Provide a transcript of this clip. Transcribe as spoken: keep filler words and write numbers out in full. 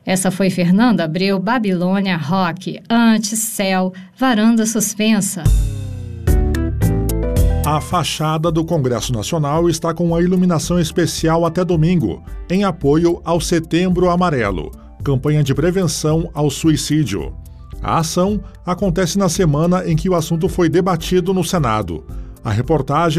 Essa foi Fernanda Abreu, Babilônia Rock, Antes, Céu, Varanda Suspensa. A fachada do Congresso Nacional está com uma iluminação especial até domingo, em apoio ao Setembro Amarelo, campanha de prevenção ao suicídio. A ação acontece na semana em que o assunto foi debatido no Senado. A reportagem